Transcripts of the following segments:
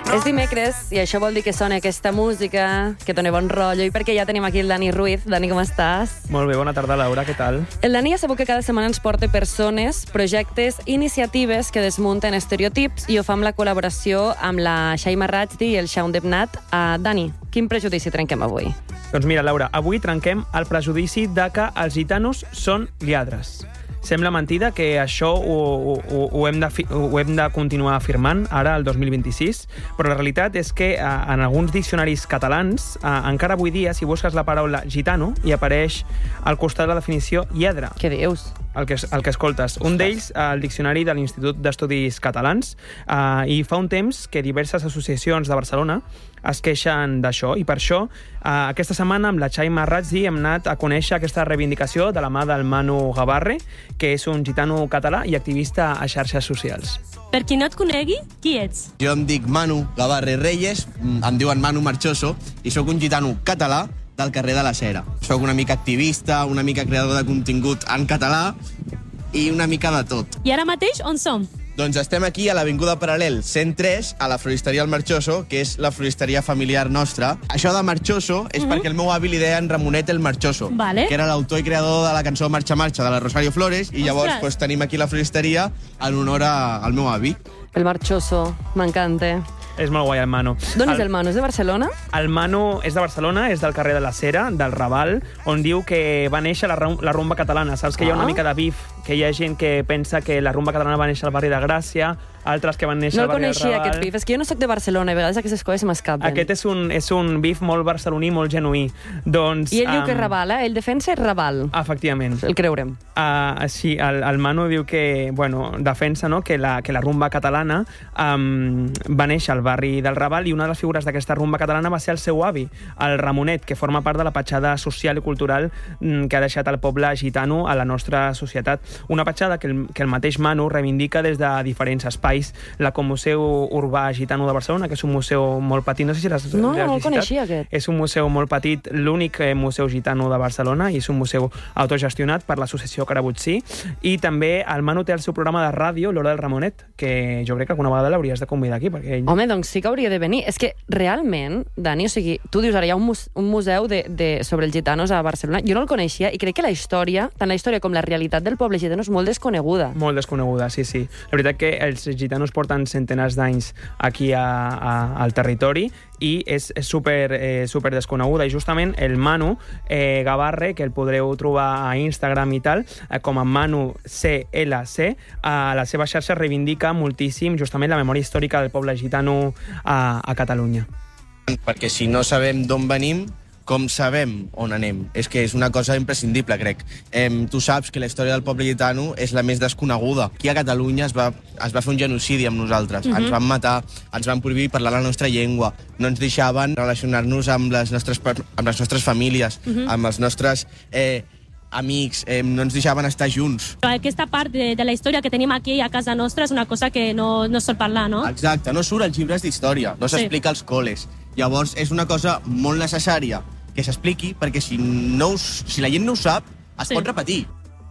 És dimecres i això vol dir que sona aquesta música, que dona bon rotllo, i perquè ja tenim aquí el Dani Ruiz. Dani, com estàs? Molt bé, bona tarda, Laura, què tal? El Dani ja sabeu que cada setmana ens porta persones, projectes, iniciatives que desmunten estereotips, i ho fa amb la col·laboració amb la Shaima Rajdi i el Shaun Debnat. Dani, quin prejudici trenquem avui? Doncs mira, Laura, avui trenquem el prejudici de que els gitanos són lladres. Sembla mentida que això ho hem de continuar afirmant ara, el 2026, però la realitat és que en alguns diccionaris catalans, encara avui dia, si busques la paraula gitano, hi apareix al costat de la definició lladre. Què dius? El que escoltes. Un d'ells, el diccionari de l'Institut d'Estudis Catalans, i fa un temps que diverses associacions de Barcelona es queixen d'això, i per això aquesta setmana amb la Shaima Rajdi hem anat a conèixer aquesta reivindicació de la mà del Manu Gavarre, que és un gitano català i activista a xarxes socials. Per qui no et conegui, qui ets? Jo em dic Manu Gavarre Reyes, em diuen Manu Marchoso, i sóc un gitano català del carrer de la Cera. Soc una mica activista, una mica creador de contingut en català i una mica de tot. I ara mateix on som? Doncs estem aquí a l'Avinguda Paral·lel 103, a la floristeria El Marchoso, que és la floristeria familiar nostra. Això de Marchoso és perquè el meu avi li deia en Ramonet el Marchoso, Vale. que era l'autor i creador de la cançó Marxa Marxa de la Rosario Flores, i llavors Ostres. tenim aquí la floristeria en honor al meu avi. El marchoso, m'encanta. És molt guai, el Manu. D'on és el Manu? És de Barcelona? El Manu és de Barcelona, és del carrer de la Cera, del Raval, on diu que va néixer la rumba catalana. Saps que hi ha una mica de bif, que hi ha gent que pensa que la rumba catalana va néixer al barri de Gràcia, altres que van néixer No al el barri del Raval. coneixia, aquest bif. És que jo no soc de Barcelona, i a vegades aquestes coses m'escapen. Aquest és un bif molt barceloní, molt genuí. Doncs, I ell diu que és Raval, Ell defensa Raval. Efectivament. El creurem. Sí, el Manu diu que, defensa, no?, que la rumba catalana va néixer al barri del Raval, i una de les figures d'aquesta rumba catalana va ser el seu avi, el Ramonet, que forma part de la petjada social i cultural que ha deixat el poble gitano a la nostra societat. Una petjada que el mateix Manu reivindica des de diferents espais, la Museu Urbà Gitano de Barcelona, que és un museu molt petit, no sé si l'has visitat. No el coneixia, aquest. És un museu molt petit, l'únic museu gitano de Barcelona, i és un museu autogestionat per l'associació Carabutsí. I també el Manu té el seu programa de ràdio, l'Hora del Ramonet, que jo crec que alguna vegada l'hauries de convidar aquí, perquè ell... Home, doncs sí que hauria de venir. És que realment, Dani, o sigui, tu dius ara hi ha un museu sobre els gitanos a Barcelona. Jo no el coneixia i crec que la història, tant la història com la realitat del poble gitano és molt desconeguda. Molt desconeguda, sí, sí. La veritat que els gitanos porten centenars d'anys aquí al territori i és super desconeguda. I justament el Manu Gavarre, que el podreu trobar a Instagram i tal, com a Manu CLC, a la seva xarxa reivindica moltíssim justament la memòria històrica del poble gitano a Catalunya. Perquè si no sabem d'on venim, com sabem on anem? És que és una cosa imprescindible, crec. Tu saps que la història del poble gitano és la més desconeguda. Aquí a Catalunya es va fer un genocidi amb nosaltres. Ens van matar, ens van prohibir parlar la nostra llengua, no ens deixaven relacionar-nos amb les nostres famílies, amb els nostres amics, no ens deixaven estar junts. Però aquesta part de la història que tenim aquí a casa nostra és una cosa que no es sol parlar, no? Exacte, no surt als llibres d'història, no s'explica als col·les. Llavors és una cosa molt necessària que s'expliqui, perquè si la gent no ho sap, es pot repetir.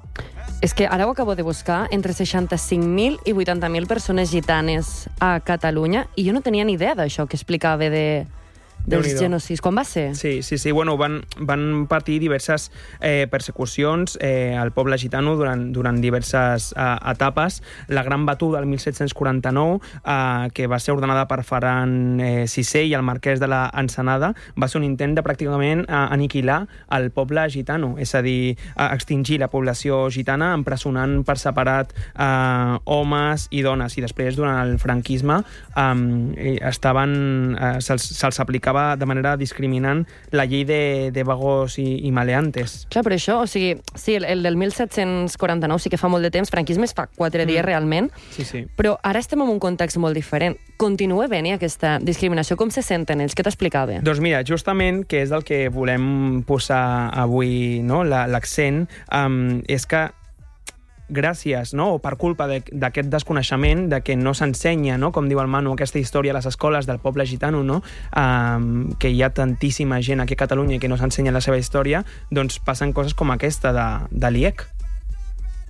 És que ara ho acabo de buscar, entre 65.000 i 80.000 persones gitanes a Catalunya, i jo no tenia ni idea d'això que explicava dels genocidis. Quan va ser? Sí. Bueno, van patir diverses persecucions al poble gitano durant diverses etapes. La Gran Batuda del 1749, que va ser ordenada per Ferran VI i el marquès de la Ensenada, va ser un intent de pràcticament aniquilar el poble gitano, és a dir, extingir la població gitana empresonant per separat homes i dones. I després, durant el franquisme, se'ls aplicava de manera discriminant la llei de vagos i maleantes. Clar, però això, o sigui, sí, el del 1749 sí que fa molt de temps, franquisme es fa 4 dies realment, Sí. Però ara estem en un context molt diferent. Continua havent-hi aquesta discriminació? Com se senten ells? Què t'explicava? Doncs mira, justament, que és del que volem posar avui, no, l'accent, és que gràcies, no, o per culpa d'aquest desconeixement, de que no s'ensenya, no, com diu el Manu, aquesta història a les escoles del poble gitano, no, que hi ha tantíssima gent aquí a Catalunya i que no s'ensenya la seva història, doncs passen coses com aquesta de l'IEC.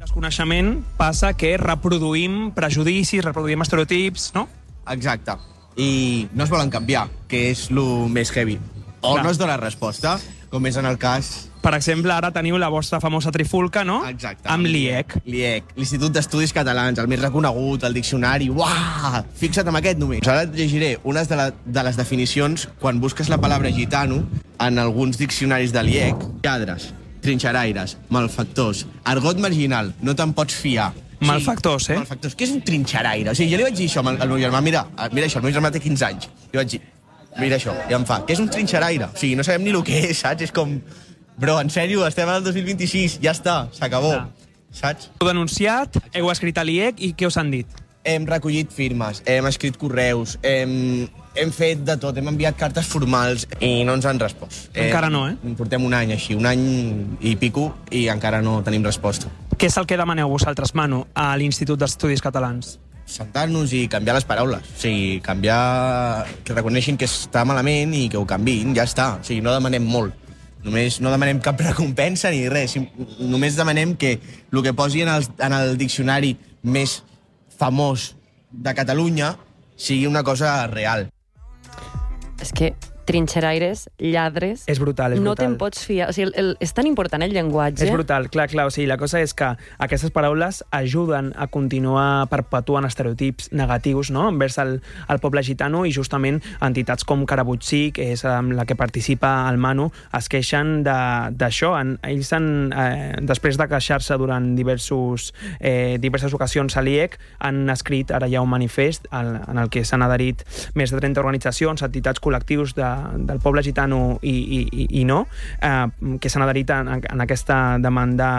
Desconeixement passa que reproduïm prejudicis, reproduïm estereotips, no? Exacte. i no es volen canviar, que és el més heavy. O Clar. no es dona resposta, com és en el cas... Per exemple, ara teniu la vostra famosa trifulca, no? Exacte. Amb l'IEC. L'IEC, l'Institut d'Estudis Catalans, el més reconegut, el diccionari... Uah! Fixa't en aquest només. Ara et llegiré unes de les definicions quan busques la paraula gitano en alguns diccionaris de l'IEC. Lladres, trinxeraires, malfactors, argot marginal, no te'n pots fiar. Malfactors, eh? Malfactors. Què és un trinxeraire? O sigui, jo li vaig dir això al meu germà. Mira això, el meu germà té 15 anys. Li vaig dir, mira això, i em fa, què és un trinxeraire? O sigui, no sabem ni el que és, saps? És com... Bro, en sèrio, estem al 2026, ja està, s'acabó, saps? Heu denunciat, heu escrit a l'IEC i què us han dit? Hem recollit firmes, hem escrit correus, hem fet de tot, hem enviat cartes formals i no ens han respost. Encara no, eh? Portem un any així, un any i pico, i encara no tenim resposta. Què és el que demaneu vosaltres, Manu, a l'Institut d'Estudis Catalans? Sentar-nos i canviar les paraules. O sigui, canviar... que reconeixin que està malament i que ho canviïn, ja està. O sigui, no demanem molt. Només no demanem cap recompensa ni res. Només demanem que el que posi en el diccionari més famós de Catalunya sigui una cosa real. És que trinxeraires, lladres... És brutal, és no brutal. te'n pots fiar. O sigui, és tan important el llenguatge. És brutal, clar. O sigui, la cosa és que aquestes paraules ajuden a continuar perpetuant estereotips negatius, no?, envers el poble gitano, i justament entitats com Carabutxí, que és la que participa el Manu, es queixen d'això. Ells després de queixar-se durant diverses ocasions a l'IEC, han escrit ara ja un manifest en el que s'han adherit més de 30 organitzacions, entitats, col·lectius del poble gitano i no, que s'han adherit en aquesta demanda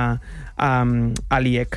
a l'IEC.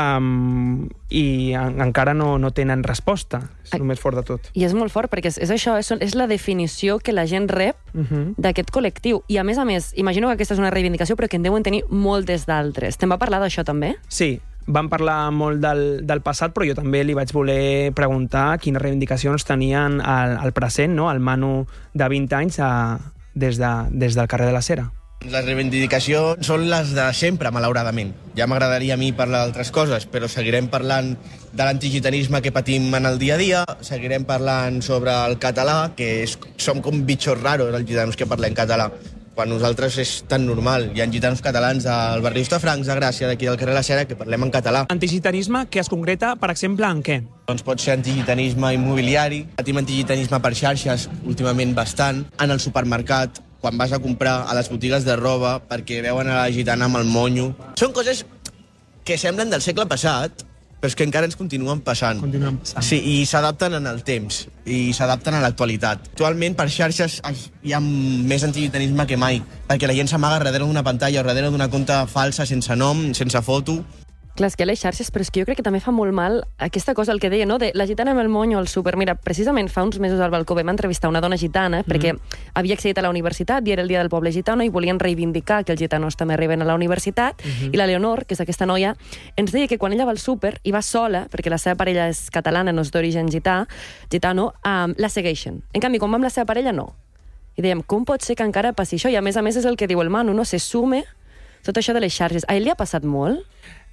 I encara no tenen resposta. És el més fort de tot. I és molt fort, perquè és això, és la definició que la gent rep d'aquest col·lectiu. I a més, imagino que aquesta és una reivindicació, però que en deuen tenir moltes d'altres. Te'n va parlar d'això també? Sí, vam parlar molt del passat, però jo també li vaig voler preguntar quines reivindicacions tenien al present, no?, el Manu de 20 anys des del carrer de la Cera. Les reivindicacions són les de sempre, malauradament. Ja m'agradaria a mi parlar d'altres coses, però seguirem parlant de l'antigitanisme que patim en el dia a dia, seguirem parlant sobre el català, que som com bitxos raros, els gitanos que parlem català. Quan nosaltres és tan normal. Hi ha gitanos catalans al barri Hostafrancs de Gràcia, d'aquí del carrer La Cera, que parlem en català. Antigitanisme que es concreta, per exemple, en què? Doncs pot ser antigitanisme immobiliari, patim antigitanisme per xarxes, últimament bastant, en el supermercat, quan vas a comprar a les botigues de roba perquè veuen a la gitana amb el monyo. Són coses que semblen del segle passat, però és que encara ens continuen passant. Sí, i s'adapten en el temps, i s'adapten a l'actualitat. Actualment, per xarxes, hi ha més antigitanisme que mai, perquè la gent s'amaga darrere d'una pantalla o darrere d'una conta falsa, sense nom, sense foto. Clar, és que les xarxes, però és que jo crec que també fa molt mal aquesta cosa, el que deia, no?, de la gitana amb el monyo al súper. Mira, precisament fa uns mesos al balcó vam entrevistar una dona gitana, perquè havia accedit a la universitat i era el dia del poble gitano i volien reivindicar que els gitanos també arriben a la universitat, i la Leonor, que és aquesta noia, ens deia que quan ella va al súper i va sola, perquè la seva parella és catalana, no és d'origen gitano, la segueixen. En canvi, quan va amb la seva parella, no. I dèiem, com pot ser que encara passi això? I a més és el que diu el Manu, no? Se sume tot això de les xarxes. A ell li ha passat molt?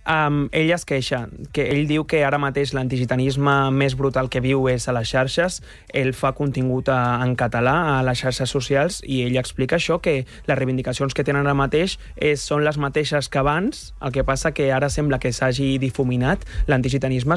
Ell es queixa, que ell diu que ara mateix l'antigitanisme més brutal que viu és a les xarxes. Ell fa contingut en català a les xarxes socials i ell explica això, que les reivindicacions que tenen ara mateix són les mateixes que abans, el que passa que ara sembla que s'hagi difuminat l'antigitanisme,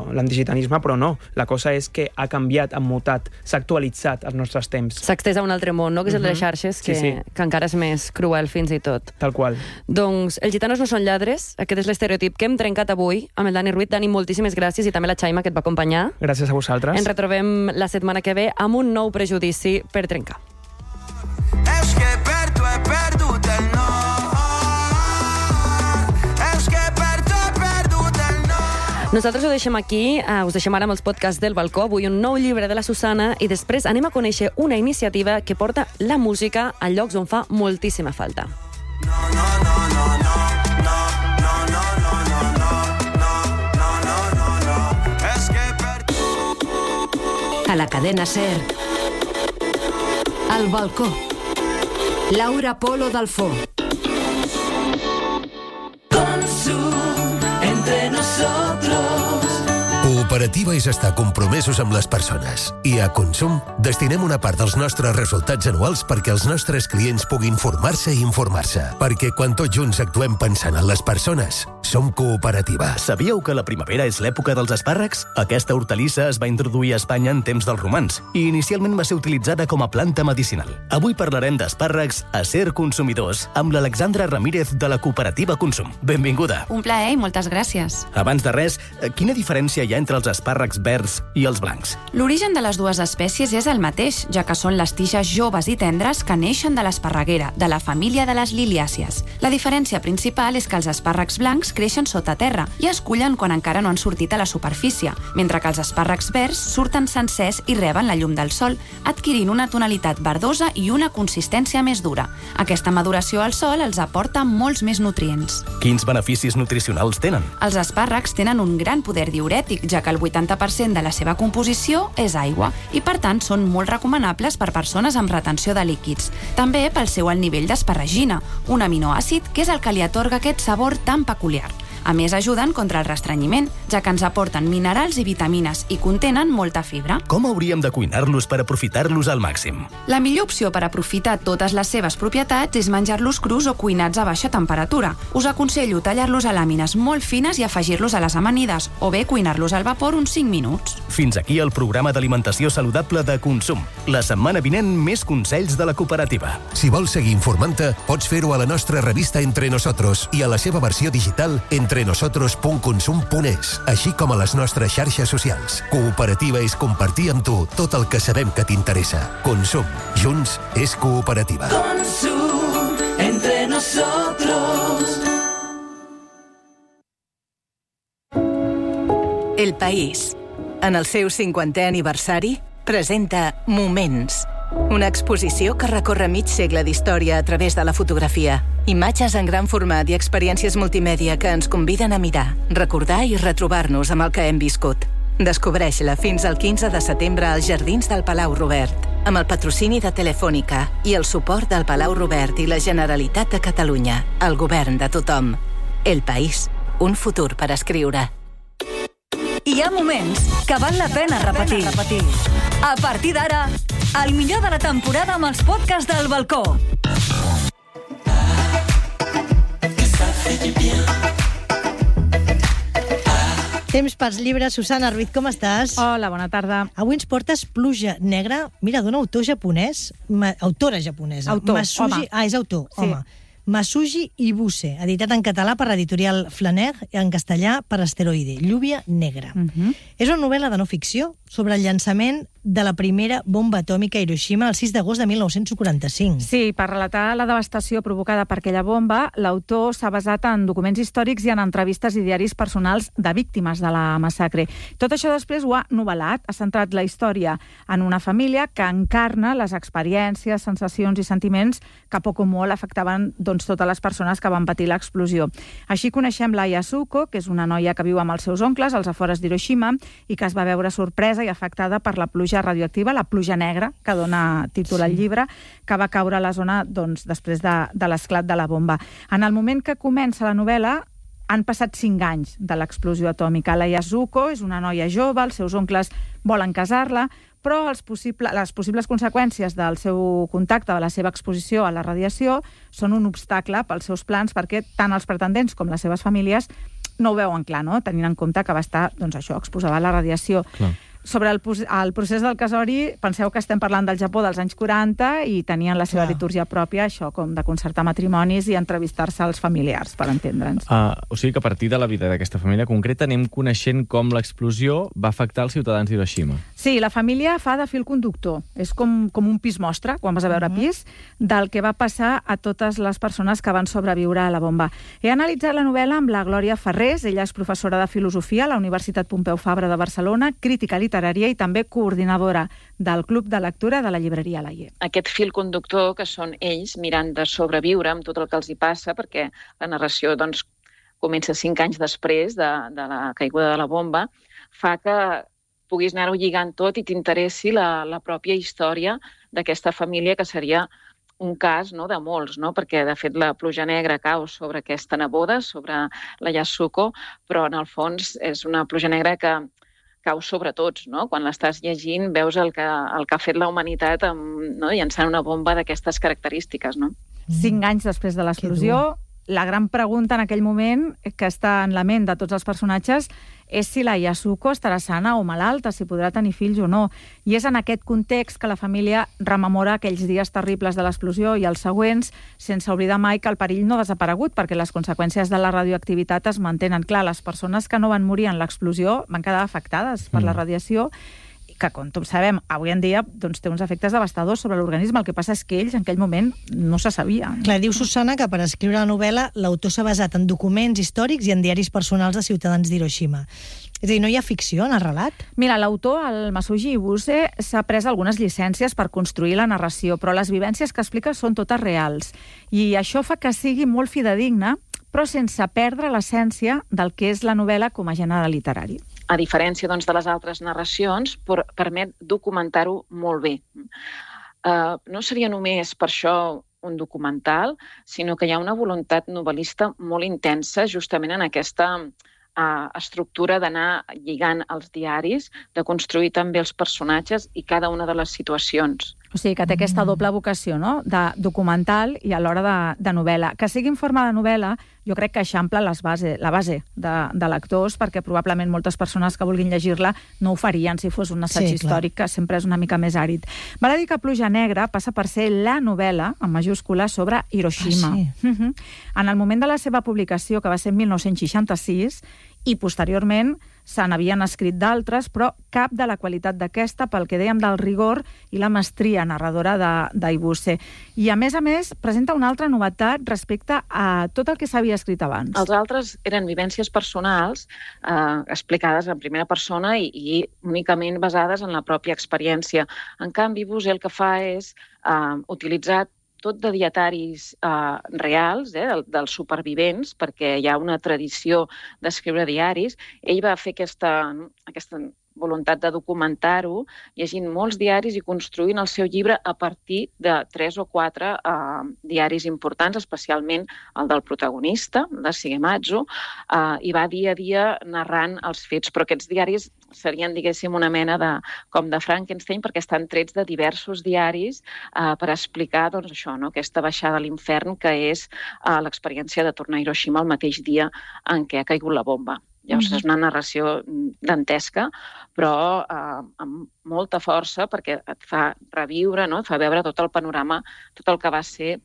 però no. La cosa és que ha canviat, ha mutat, s'ha actualitzat als nostres temps. S'ha extès a un altre món, no?, que és el de les xarxes, que encara és més cruel fins i tot. Tal qual. Doncs els gitanos no són lladres, aquest és l'estereotip que hem trencat avui amb el Dani Ruiz. Dani, moltíssimes gràcies, i també la Xaima, que et va acompanyar. Gràcies a vosaltres. Ens retrobem la setmana que ve amb un nou prejudici per trencar. És que per tu he perdut el nord. És que per tu he perdut el nord. Nosaltres ho deixem aquí, us deixem ara amb els podcasts del balcó, avui un nou llibre de la Susana, i després anem a conèixer una iniciativa que porta la música a llocs on fa moltíssima falta. A la cadena SER. Al balcó. Laura Polo Dalfó. Consum entre nosotros. Cooperativa és estar compromesos amb les persones. I a Consum destinem una part dels nostres resultats anuals perquè els nostres clients puguin formar-se i informar-se. Perquè quan tots junts actuem pensant en les persones, som Cooperativa. Sabíeu que la primavera és l'època dels espàrrecs? Aquesta hortalissa es va introduir a Espanya en temps dels romans i inicialment va ser utilitzada com a planta medicinal. Avui parlarem d'espàrrecs a Ser Consumidors amb l'Alexandra Ramírez de la Cooperativa Consum. Benvinguda. Un plaer i moltes gràcies. Abans de res, quina diferència hi ha entre els espàrrecs verds i els blancs? L'origen de les dues espècies és el mateix, ja que són les tiges joves i tendres que neixen de l'esparreguera, de la família de les liliàcies. La diferència principal és que els espàrrecs blancs creixen sota terra i es cullen quan encara no han sortit a la superfície, mentre que els espàrrecs verds surten sencers i reben la llum del sol, adquirint una tonalitat verdosa i una consistència més dura. Aquesta maduració al sol els aporta molts més nutrients. Quins beneficis nutricionals tenen? Els espàrrecs tenen un gran poder diürètic, ja que el 80% de la seva composició és aigua i, per tant, són molt recomanables per persones amb retenció de líquids. També pel seu alt nivell d'asparagina, un aminoàcid que és el que li atorga aquest sabor tan peculiar. A més, ajuden contra el restrenyiment, ja que ens aporten minerals i vitamines i contenen molta fibra. Com hauríem de cuinar-los per aprofitar-los al màxim? La millor opció per aprofitar totes les seves propietats és menjar-los crus o cuinats a baixa temperatura. Us aconsello tallar-los a làmines molt fines i afegir-los a les amanides, o bé cuinar-los al vapor uns 5 minuts. Fins aquí el programa d'alimentació saludable de Consum. La setmana vinent, més consells de la cooperativa. Si vols seguir informant-te, pots fer-ho a la nostra revista Entre Nosotros i a la seva versió digital entrenosotros.consum.es, així com a les nostres xarxes socials. Cooperativa és compartir amb tu tot el que sabem que t'interessa. Consum. Junts és cooperativa. Consum entre nosotros. El País, en el seu 50è aniversari, presenta Moments, una exposició que recorre mig segle d'història a través de la fotografia. Imatges en gran format i experiències multimèdia que ens conviden a mirar, recordar i retrobar-nos amb el que hem viscut. Descobreix-la fins al 15 de setembre als Jardins del Palau Robert, amb el patrocini de Telefònica i el suport del Palau Robert i la Generalitat de Catalunya, el govern de tothom. El País, un futur per escriure. Hi ha moments que val la pena repetir. A partir d'ara, el millor de la temporada amb els podcasts del balcó. Temps pels llibres. Susana Ruiz, com estàs? Hola, bona tarda. Avui ens portes Pluja Negra, mira, d'un autor japonès, autora japonesa. Autor, home. Ah, és autor, sí. home. Masuji Ibuse, editat en català per l'editorial Flaner i en castellà per Asteroide, Lluvia Negra. És una novel·la de no ficció sobre el llançament de la primera bomba atòmica a Hiroshima el 6 d'agost de 1945. Sí, per relatar la devastació provocada per aquella bomba, l'autor s'ha basat en documents històrics i en entrevistes i diaris personals de víctimes de la massacre. Tot això després ho ha novel·lat, ha centrat la història en una família que encarna les experiències, sensacions i sentiments que poc o molt afectaven totes les persones que van patir l'explosió. Així coneixem la Yasuko, que és una noia que viu amb els seus oncles als afores d'Hiroshima i que es va veure sorpresa i afectada per la pluja radioactiva, la pluja negra, que dona títol al llibre, que va caure a la zona després de l'esclat de la bomba. En el moment que comença la novel·la, han passat 5 anys de l'explosió atòmica. La Yasuko és una noia jove, els seus oncles volen casar-la, però les possibles conseqüències del seu contacte, de la seva exposició a la radiació, són un obstacle pels seus plans perquè tant els pretendents com les seves famílies no ho veuen clar, no? Tenint en compte que va estar exposada a la radiació. Clar. Sobre el procés del casori, penseu que estem parlant del Japó dels anys 40 i tenien la seva litúrgia pròpia, això com de concertar matrimonis i entrevistar-se als familiars, per entendre'ns. O sigui que a partir de la vida d'aquesta família concreta anem coneixent com l'explosió va afectar els ciutadans d'Hiroshima. Sí, la família fa de fil conductor. És com un pis mostra, quan vas a veure pis, del que va passar a totes les persones que van sobreviure a la bomba. He analitzat la novel·la amb la Glòria Ferrés, ella és professora de filosofia a la Universitat Pompeu Fabra de Barcelona, crítica literària i també coordinadora del Club de Lectura de la llibreria Laie. Aquest fil conductor que són ells mirant de sobreviure amb tot el que els hi passa, perquè la narració comença 5 anys després de la caiguda de la bomba, fa que puguis anar-ho lligant tot i t'interessi la pròpia història d'aquesta família, que seria un cas de molts, perquè de fet la pluja negra cau sobre aquesta neboda, sobre la Yasuko, però en el fons és una pluja negra que cau sobre tots, no? Quan l'estàs llegint veus el que ha fet la humanitat llançant una bomba d'aquestes característiques, no? 5 anys després de l'explosió, la gran pregunta en aquell moment que està en la ment de tots els personatges és si la Yasuko estarà sana o malalta, si podrà tenir fills o no. I és en aquest context que la família rememora aquells dies terribles de l'explosió i els següents, sense oblidar mai que el perill no ha desaparegut, perquè les conseqüències de la radioactivitat es mantenen. Clar, les persones que no van morir en l'explosió van quedar afectades per la radiació, que, com tots sabem, avui en dia té uns efectes devastadors sobre l'organisme. El que passa és que ells, en aquell moment, no se sabia. Clar, diu Susana que per escriure la novel·la l'autor s'ha basat en documents històrics i en diaris personals de ciutadans d'Hiroshima. És a dir, no hi ha ficció en el relat? Mira, l'autor, el Masuji Ibuse, s'ha pres algunes llicències per construir la narració, però les vivències que explica són totes reals. I això fa que sigui molt fidedigna, però sense perdre l'essència del que és la novel·la com a gènere literari. A diferència de les altres narracions, permet documentar-ho molt bé. No seria només per això un documental, sinó que hi ha una voluntat novel·lista molt intensa justament en aquesta estructura d'anar lligant els diaris, de construir també els personatges i cada una de les situacions. O sigui, que té aquesta doble vocació, no?, de documental i alhora de novel·la. Que sigui en forma de novel·la, jo crec que eixampla la base de lectors, perquè probablement moltes persones que vulguin llegir-la no ho farien si fos un assaig històric, que sempre és una mica més àrid. Val a dir que Pluja Negra passa per ser la novel·la, en majúscula, sobre Hiroshima. En el moment de la seva publicació, que va ser en 1966, i posteriorment se n'havien escrit d'altres, però cap de la qualitat d'aquesta, pel que dèiem del rigor i la mestria narradora d'Ibuse. I, a més, presenta una altra novetat respecte a tot el que s'havia escrit abans. Els altres eren vivències personals explicades en primera persona i únicament basades en la pròpia experiència. En canvi, Ibuse el que fa és utilitzar tot de dietaris reals, dels supervivents, perquè hi ha una tradició d'escriure diaris. Ell va fer aquesta voluntat de documentar-ho, llegint molts diaris i construint el seu llibre a partir de 3 o 4 diaris importants, especialment el del protagonista, de Shigematsu, i va dia a dia narrant els fets. Però aquests diaris serien, diguéssim, una mena com de Frankenstein, perquè estan trets de diversos diaris per explicar aquesta baixada a l'infern, que és l'experiència de tornar a Hiroshima el mateix dia en què ha caigut la bomba. Llavors, és una narració dantesca, però amb molta força, perquè et fa reviure, et fa veure tot el panorama, tot el que va ser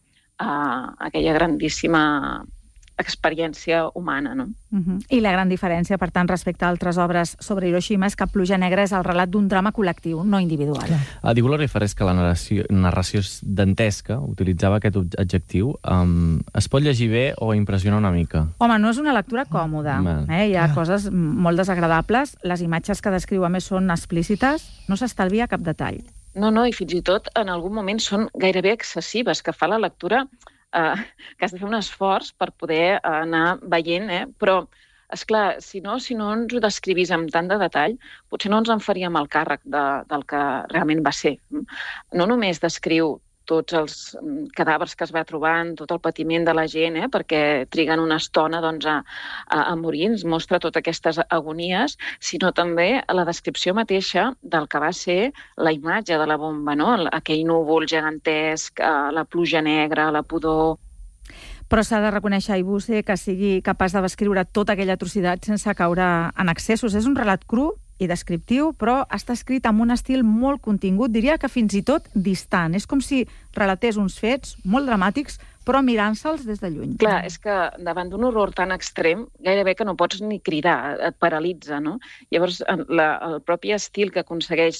aquella grandíssima experiència humana, no? I la gran diferència, per tant, respecte a altres obres sobre Hiroshima és que Pluja Negra és el relat d'un drama col·lectiu, no individual. Diu Glòria Ferrés que la narració és dantesca, utilitzava aquest adjectiu. Es pot llegir bé o impressiona una mica? Home, no és una lectura còmoda. Hi ha coses molt desagradables. Les imatges que descriu, a més, són explícites. No s'estalvia cap detall. No, i fins i tot en algun moment són gairebé excessives, que fa la lectura que has de fer un esforç per poder anar veient, però, esclar, si no ens ho descrivís amb tant de detall, potser no ens en faríem el càrrec del que realment va ser. No només descriu tots els cadàvers que es va trobant, tot el patiment de la gent, perquè triguen una estona a morir, ens mostra totes aquestes agonies, sinó també la descripció mateixa del que va ser la imatge de la bomba, no? Aquell núvol gegantesc, la pluja negra, la pudor. Però s'ha de reconèixer a Ibuse que sigui capaç de descriure tota aquella atrocitat sense caure en excessos. És un relat cru i descriptiu, però està escrit amb un estil molt contingut, diria que fins i tot distant. És com si relatés uns fets molt dramàtics, però mirant-se'ls des de lluny. Clar, és que davant d'un horror tan extrem, gairebé que no pots ni cridar, et paralitza, no? Llavors, el propi estil que aconsegueix